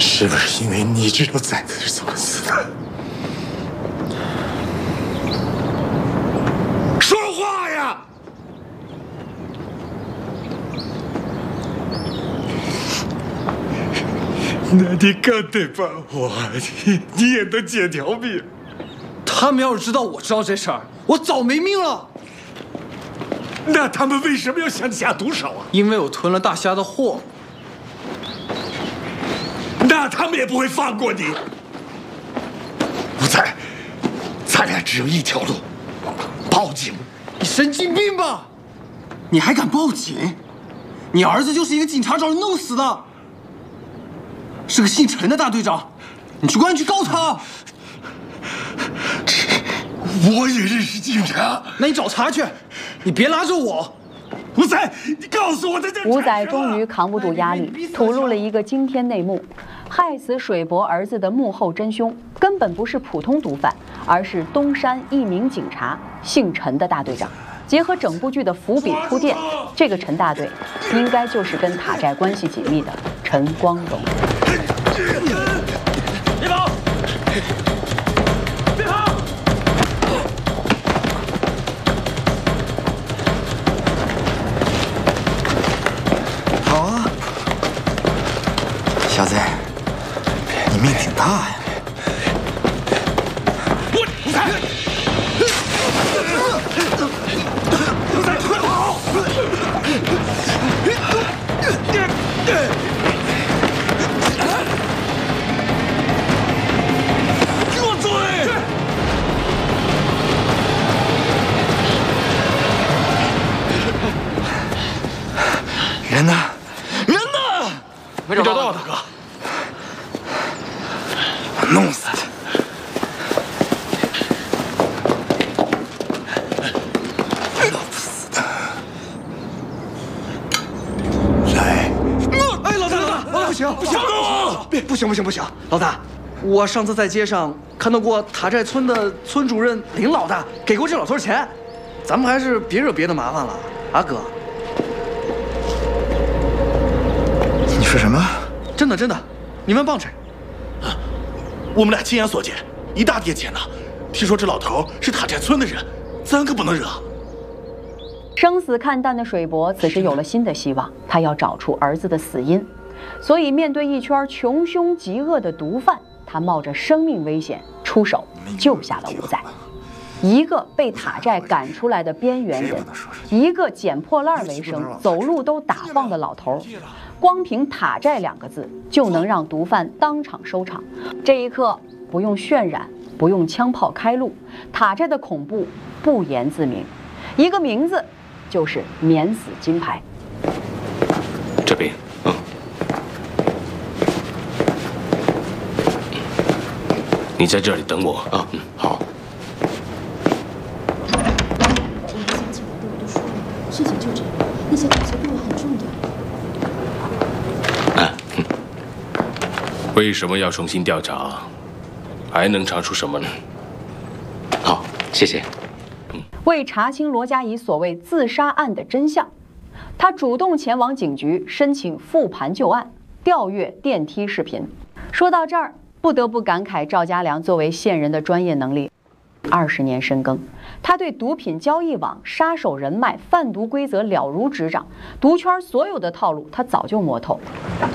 是不是因为你知道崽子是怎么死的？说话呀！那你更得帮我，你也能捡条命。 他们要是知道我知道这事儿，我早没命了。 那他们为什么要向你下毒手啊？ 因为我囤了大虾的货。 那他们也不会放过你。吴才，咱俩只有一条路，报警。 你神经病吧？你还敢报警？你儿子就是一个警察找人弄死的，是个姓陈的大队长，你去公安局告他。 我也认识警察， 那你找茬去，你别拉着我。 吴仔，你告诉我在这。 吴仔终于扛不住压力，吐露了一个惊天内幕：害死水伯儿子的幕后真凶，根本不是普通毒贩，而是东山一名警察，姓陈的大队长。结合整部剧的伏笔铺垫，这个陈大队应该就是跟塔寨关系紧密的陈光荣。 别跑！别跑！ 好啊，小子，你命挺大呀！快跑！给我追！人呢？人呢？ 没找到，大哥。 我弄死他！老不死的！来！ 哎，老大，不行，不行，老大，我上次在街上看到过塔寨村的村主任林老大给过这老头钱，咱们还是别惹别的麻烦了，啊哥。 你说什么？ 真的，你问棒槌。 我们俩亲眼所见，一大叠钱呢。听说这老头是塔寨村的人，咱可不能惹。 生死看淡的水伯此时有了新的希望，他要找出儿子的死因。所以面对一圈穷凶极恶的毒贩，他冒着生命危险出手救下了吴仔，一个被塔寨赶出来的边缘人，一个捡破烂为生、走路都打晃的老头。光凭塔寨2个字就能让毒贩当场收场。这一刻不用渲染，不用枪炮开路，塔寨的恐怖不言自明，一个名字就是免死金牌。 这边，你在这里等我啊。好。 我的亲戚都有读书了，事情就这样，那些打击对我很重要。 为什么要重新调查？还能查出什么呢？好，谢谢。 为查清罗佳怡所谓自杀案的真相，他主动前往警局申请复盘旧案，调阅电梯视频。说到这儿，不得不感慨赵家良作为线人的专业能力，20年深耕，他对毒品交易网、杀手人脉、贩毒规则了如指掌，毒圈所有的套路他早就摸透。